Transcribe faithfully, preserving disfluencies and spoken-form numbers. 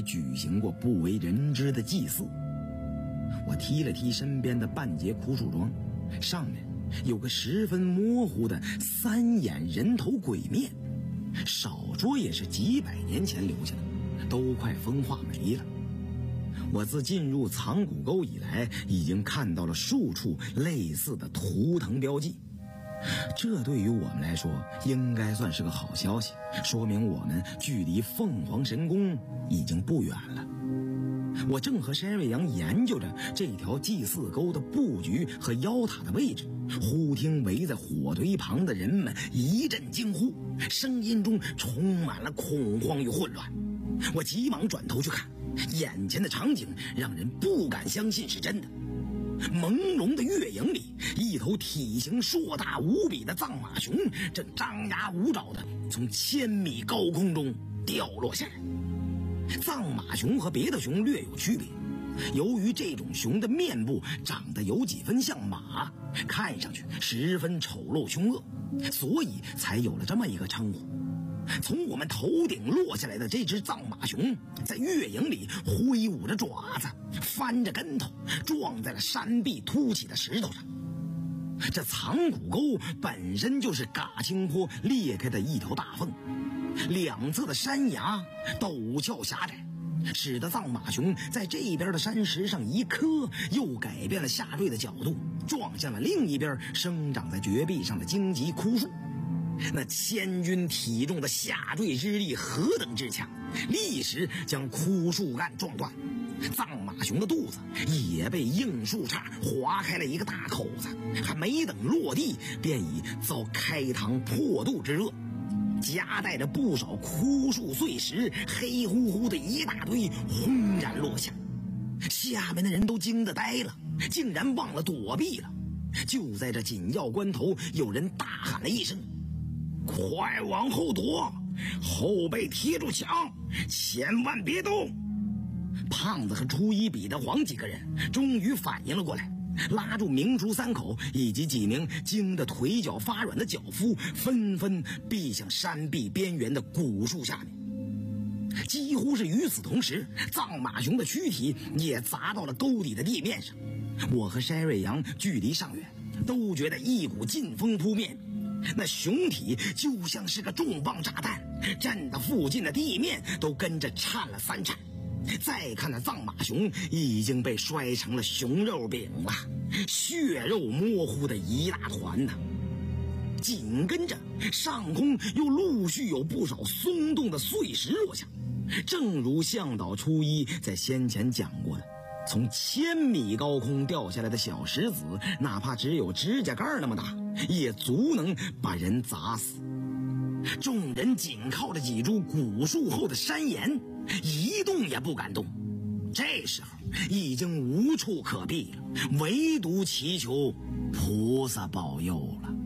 举行过不为人知的祭祀。我踢了踢身边的半截枯树桩，上面有个十分模糊的三眼人头鬼面，少说也是几百年前留下的，都快风化没了。我自进入藏骨沟以来，已经看到了数处类似的图腾标记，这对于我们来说应该算是个好消息，说明我们距离凤凰神宫已经不远了。我正和山瑞阳研究着这条祭祀沟的布局和妖塔的位置，忽听围在火堆旁的人们一阵惊呼，声音中充满了恐慌与混乱。我急忙转头去看，眼前的场景让人不敢相信是真的。朦胧的月影里，一头体型硕大无比的藏马熊正张牙舞爪地从千米高空中掉落下来。藏马熊和别的熊略有区别，由于这种熊的面部长得有几分像马，看上去十分丑陋凶恶，所以才有了这么一个称呼。从我们头顶落下来的这只藏马熊在月影里挥舞着爪子，翻着跟头撞在了山壁凸起的石头上。这藏骨沟本身就是嘎青坡裂开的一条大缝，两侧的山崖陡峭狭窄，使得藏马熊在这边的山石上一磕，又改变了下坠的角度，撞向了另一边生长在绝壁上的荆棘枯树。那千钧体重的下坠之力何等之强，立时将枯树干撞断，藏马熊的肚子也被硬树杈划开了一个大口子，还没等落地便已遭开膛破肚之热，夹带着不少枯树碎石，黑乎乎的一大堆轰然落下。下面的人都惊得呆了，竟然忘了躲避了。就在这紧要关头，有人大喊了一声：快往后躲，后背贴住墙，千万别动。胖子和初一彼得黄几个人终于反应了过来，拉住明叔三口以及几名惊得腿脚发软的脚夫，纷纷避向山壁边缘的古树下面。几乎是与此同时，藏马熊的躯体也砸到了沟底的地面上。我和山瑞阳距离尚远，都觉得一股劲风扑面，那熊体就像是个重磅炸弹，震得附近的地面都跟着颤了三颤。再看那藏马熊已经被摔成了熊肉饼了，血肉模糊的一大团呢。紧跟着上空又陆续有不少松动的碎石落下，正如向导初一在先前讲过的，从千米高空掉下来的小石子，哪怕只有指甲盖那么大，也足能把人砸死。众人紧靠着几株古树后的山岩，一动也不敢动。这时候已经无处可避了，唯独祈求菩萨保佑了。